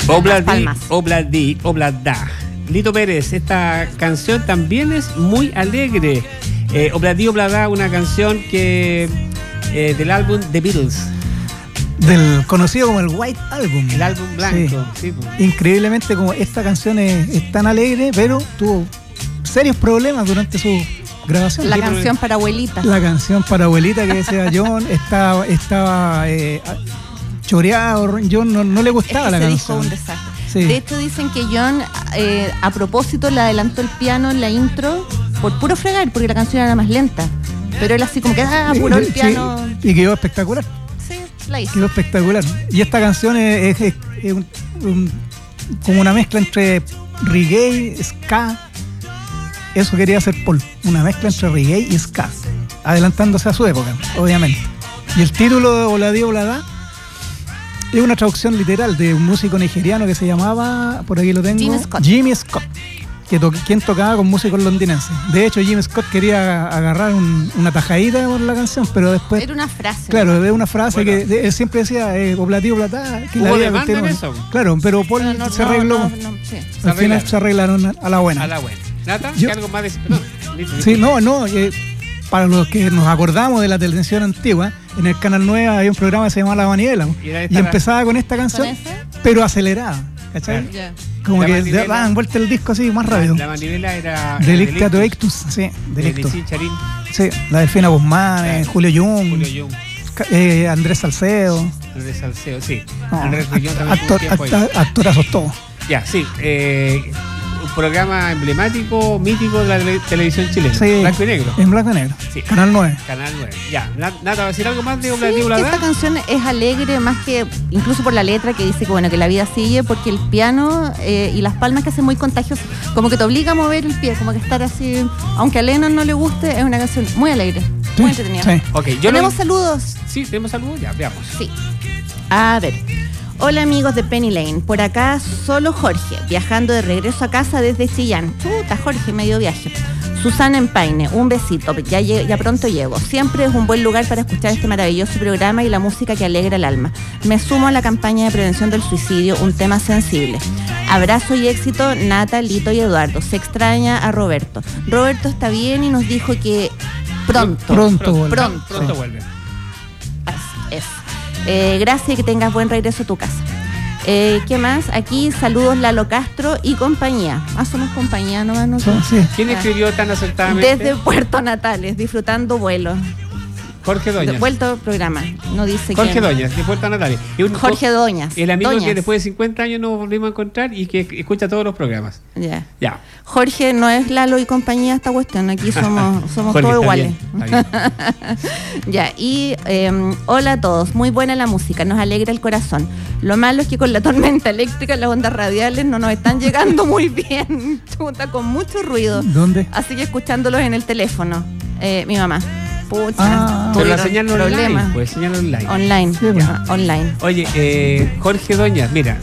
Obladá. Lito Pérez, esta canción también es muy alegre. Obladí Obladá, una canción que del álbum The Beatles. Del conocido como el White Album. El álbum blanco. Sí. Increíblemente, como esta canción es tan alegre, pero tuvo serios problemas durante su grabación. La canción para abuelita. La canción para abuelita que decía John estaba choreado. John no le gustaba la canción. Disco fue un desastre. Sí. De hecho, dicen que John a propósito le adelantó el piano en la intro por puro fregar, porque la canción era más lenta. Pero él así como que apuró el piano. Sí, y quedó espectacular. Sí, la hizo. Quedó espectacular. Y esta canción es como una mezcla entre reggae, ska. Eso quería hacer Paul, una mezcla entre reggae y ska, adelantándose a su época, obviamente. Y el título de Obladí Obladá es una traducción literal de un músico nigeriano que se llamaba, por aquí lo tengo, Jimmy Scott, quien tocaba con músicos londinenses. De hecho, Jimmy Scott quería agarrar una tajadita por la canción, pero después... Era una frase. Claro, es una frase que él siempre decía, Obladí Obladá. ¿Hubo demanda en eso? Claro, pero Paul se arregló. Sí. Al final se arreglaron a la buena. ¿Nata? ¿Algo más de...? Sí, para los que nos acordamos de la televisión antigua, en el Canal 9 había un programa que se llamaba La Manivela y empezaba con esta canción, pero acelerada, ¿cachai? Yeah. Como que daban vuelta el disco así más rápido. La Manivela era... Delictato Ictus, sí, Delictus. Sí, la Delfina Guzmán, Julio Jung, Andrés Salcedo, sí. No, Andrés Rillón también. Actorazos todos. Ya, sí. Un programa emblemático, mítico de la televisión chilena. Sí, blanco y negro. En blanco y negro. Sí. Canal 9. Canal 9. Ya, Nata, ¿va a decir algo más de Obladí Obladá? Esta canción es alegre, más que incluso por la letra que dice que la vida sigue, porque el piano y las palmas que hacen muy contagiosas, como que te obliga a mover el pie, como que estar así, aunque a Lennon no le guste, es una canción muy alegre, muy entretenida. Sí. Okay, ¿Tenemos saludos? Sí, tenemos saludos, ya, veamos. Sí. A ver. Hola amigos de Penny Lane, por acá solo Jorge, viajando de regreso a casa desde Chillán. Chuta, Jorge, medio viaje. Susana en Paine, un besito, ya pronto llego. Siempre es un buen lugar para escuchar este maravilloso programa y la música que alegra el alma. Me sumo a la campaña de prevención del suicidio, un tema sensible. Abrazo y éxito, Nata, Lito y Eduardo. Se extraña a Roberto. Roberto está bien y nos dijo que pronto vuelve. Es. Gracias y que tengas buen regreso a tu casa. ¿Qué más? Aquí saludos Lalo Castro y compañía. Somos compañía nomás nosotros. Sí. ¿Quién escribió tan acertadamente? Desde Puerto Natales, disfrutando vuelos. Jorge Doñas. Vuelto programa, no dice Jorge quién. Doñas, de Puerto Natales. Jorge Doñas. El amigo Doñas. que después de 50 años nos volvimos a encontrar y que escucha todos los programas. Ya. Jorge, no es Lalo y compañía esta cuestión, aquí somos Jorge, todos iguales. Bien. Ya, y hola a todos, muy buena la música, nos alegra el corazón. Lo malo es que con la tormenta eléctrica las ondas radiales no nos están llegando muy bien, chuta, con mucho ruido. ¿Dónde? Así que escuchándolos en el teléfono, mi mamá. Pucha, pero la señal online, pues señal online. Online. Sí, bueno. Online. Oye, Jorge Doñas, mira,